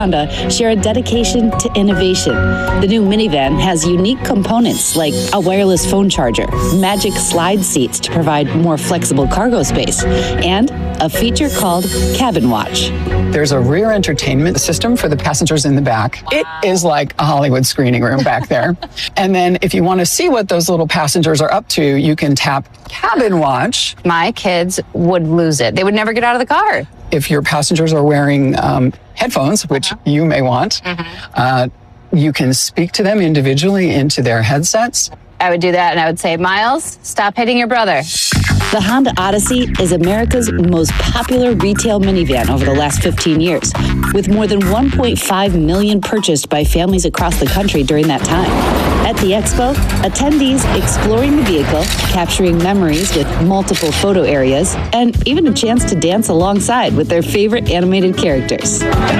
Honda share a dedication to innovation. The new minivan has unique components like a wireless phone charger, magic slide seats to provide more flexible cargo space, and a feature called Cabin Watch. There's a rear entertainment system for the passengers in the back. It is like a Hollywood screening room back there. And then if you want to see what those little passengers are up to, you can tap Cabin Watch. My kids would lose it. They would never get out of the car. If your passengers are wearing headphones, which you may want, you can speak to them individually into their headsets. I would do that and I would say, Miles, stop hitting your brother. The Honda Odyssey is America's most popular retail minivan over the last 15 years, with more than 1.5 million purchased by families across the country during that time. At the expo, attendees exploring the vehicle, capturing memories with multiple photo areas, and even a chance to dance alongside with their favorite animated characters.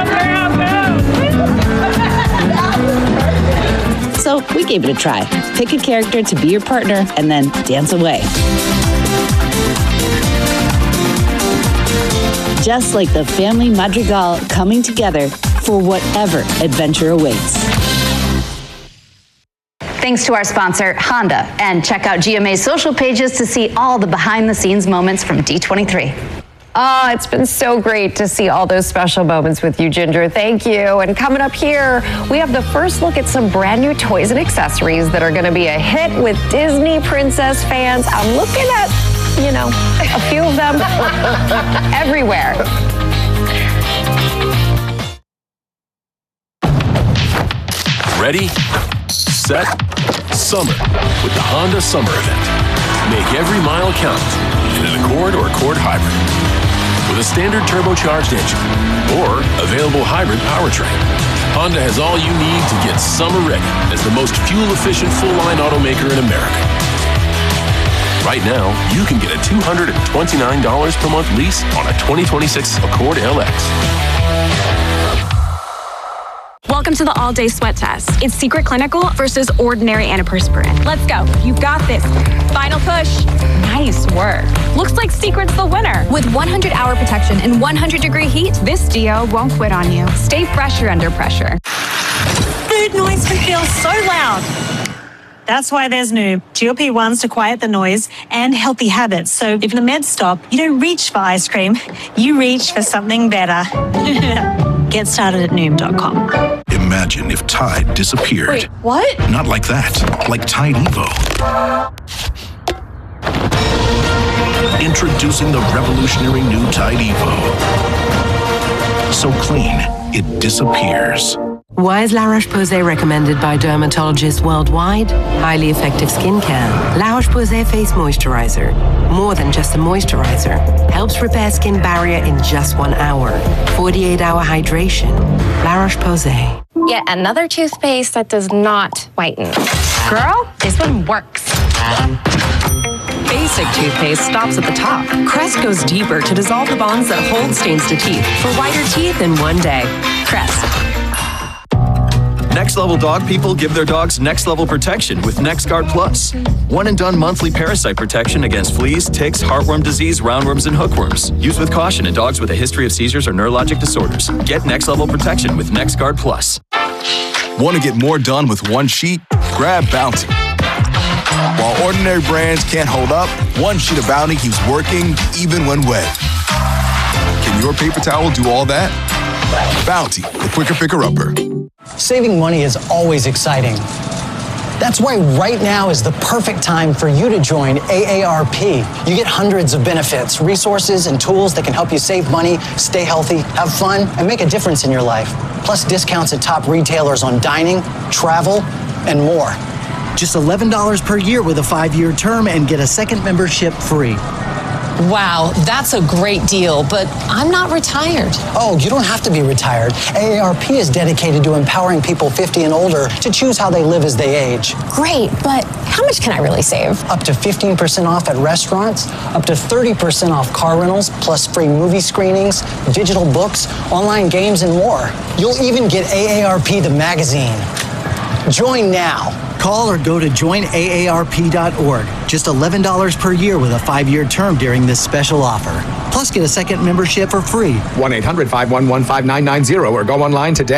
So we gave it a try. Pick a character to be your partner and then dance away. Just like the family Madrigal coming together for whatever adventure awaits. Thanks to our sponsor, Honda, and check out GMA's social pages to see all the behind-the-scenes moments from D23. Oh, it's been so great to see all those special moments with you, Ginger. Thank you. And coming up here, we have the first look at some brand new toys and accessories that are going to be a hit with Disney princess fans. I'm looking at, you know, a few of them everywhere. Ready, set, summer with the Honda Summer Event. Make every mile count in an Accord or Accord Hybrid. With a standard turbocharged engine or available hybrid powertrain, Honda has all you need to get summer ready as the most fuel-efficient full-line automaker in America. Right now, you can get a $229 per month lease on a 2026 Accord LX. Welcome to the all-day sweat test. It's secret clinical versus ordinary antiperspirant. Let's go. You've got this. Final push. Nice work. Looks like Secret's the winner. With 100-hour protection in 100-degree heat, This Dio won't quit on you. Stay fresher under pressure. Food noise can feel so loud. That's why there's new GLP-1s to quiet the noise and healthy habits. So if the meds stop, you don't reach for ice cream. You reach for something better. Get started at Noom.com. Imagine if Tide disappeared. Wait, what? Not like that. Like Tide Evo. Introducing the revolutionary new Tide Evo. So clean, it disappears. Why is La Roche-Posay recommended by dermatologists worldwide? Highly effective skincare. La Roche-Posay Face Moisturizer. More than just a moisturizer. Helps repair skin barrier in just 1 hour. 48-hour hydration. La Roche-Posay. Yet another toothpaste that does not whiten. Girl, this one works. Basic toothpaste stops at the top. Crest goes deeper to dissolve the bonds that hold stains to teeth for whiter teeth in 1 day. Crest. Next Level dog people give their dogs next level protection with NexGard Plus. One and done monthly parasite protection against fleas, ticks, heartworm disease, roundworms, and hookworms. Use with caution in dogs with a history of seizures or neurologic disorders. Get next level protection with NexGard Plus. Want to get more done with one sheet? Grab Bounty. While ordinary brands can't hold up, one sheet of Bounty keeps working even when wet. Can your paper towel do all that? Bounty, the quicker picker-upper. Saving money is always exciting. That's why right now is the perfect time for you to join AARP. You get hundreds of benefits, resources, and tools that can help you save money, stay healthy, have fun, and make a difference in your life. Plus discounts at top retailers on dining, travel, and more. Just $11 per year with a 5-year term and get a second membership free. Wow, that's a great deal, but I'm not retired. Oh, you don't have to be retired. AARP is dedicated to empowering people 50 and older to choose how they live as they age. Great, but how much can I really save? Up to 15% off at restaurants, up to 30% off car rentals, plus free movie screenings, digital books, online games, and more. You'll even get AARP the magazine. Join now. Call or go to joinaarp.org. Just $11 per year with a 5-year term during this special offer. Plus, get a second membership for free. 1-800-511-5990 or go online today.